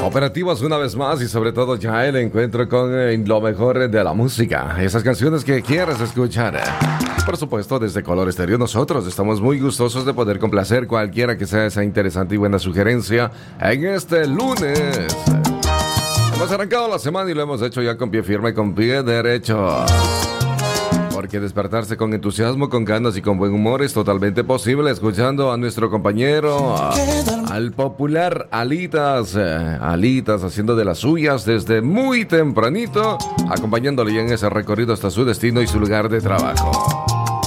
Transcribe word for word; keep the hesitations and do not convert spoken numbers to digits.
Operativos una vez más y sobre todo ya el encuentro con eh, lo mejor de la música. Esas canciones que quieres escuchar. Por supuesto, desde Color Estéreo nosotros estamos muy gustosos de poder complacer cualquiera que sea esa interesante y buena sugerencia en este lunes. Hemos arrancado la semana y lo hemos hecho ya con pie firme y con pie derecho. Porque despertarse con entusiasmo, con ganas y con buen humor es totalmente posible escuchando a nuestro compañero, al popular Alitas, eh, Alitas haciendo de las suyas desde muy tempranito, acompañándole ya en ese recorrido hasta su destino y su lugar de trabajo.